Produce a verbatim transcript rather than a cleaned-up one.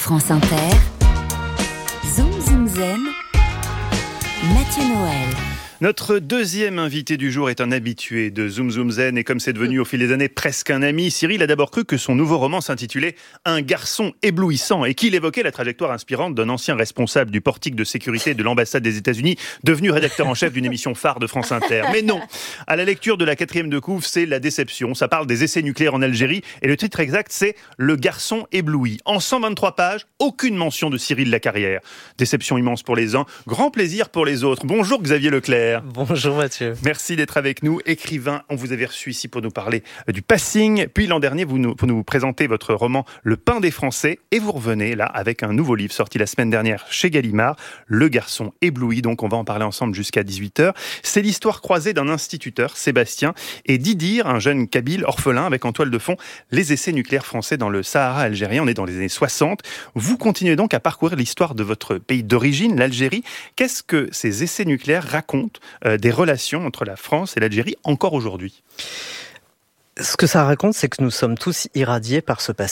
France Inter, Zoom Zoom Zen, Mathieu Noël. Notre deuxième invité du jour est un habitué de Zoom Zoom Zen et comme c'est devenu au fil des années presque un ami, Cyril a d'abord cru que son nouveau roman s'intitulait « Un garçon éblouissant » et qu'il évoquait la trajectoire inspirante d'un ancien responsable du portique de sécurité de l'ambassade des États-Unis, devenu rédacteur en chef d'une émission phare de France Inter. Mais non, à la lecture de la quatrième de couve, c'est la déception. Ça parle des essais nucléaires en Algérie et le titre exact, c'est « Le garçon ébloui ». En cent vingt-trois pages, aucune mention de Cyril Lacarrière. Déception immense pour les uns, grand plaisir pour les autres. Bonjour Xavier Leclerc. Bonjour Mathieu. Merci d'être avec nous. Écrivain, on vous avait reçu ici pour nous parler du passing. Puis l'an dernier, vous nous, pour nous présenter votre roman Le pain des Français. Et vous revenez là avec un nouveau livre sorti la semaine dernière chez Gallimard, Le garçon ébloui. Donc on va en parler ensemble jusqu'à dix-huit heures. C'est l'histoire croisée d'un instituteur, Sébastien, et d'Idir, un jeune kabyle orphelin avec en toile de fond les essais nucléaires français dans le Sahara algérien. On est dans les années soixante. Vous continuez donc à parcourir l'histoire de votre pays d'origine, l'Algérie. Qu'est-ce que ces essais nucléaires racontent euh, des relations entre la France et l'Algérie encore aujourd'hui? Ce que ça raconte, c'est que nous sommes tous irradiés par ce passé.